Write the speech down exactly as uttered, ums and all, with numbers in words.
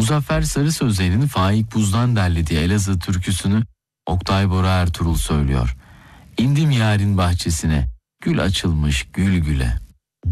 Muzaffer Sarı Sözler'in Faik Buz'dan derlediği Elazığ türküsünü Oktay Bora Ertuğrul söylüyor. İndim yarın bahçesine, gül açılmış gül güle.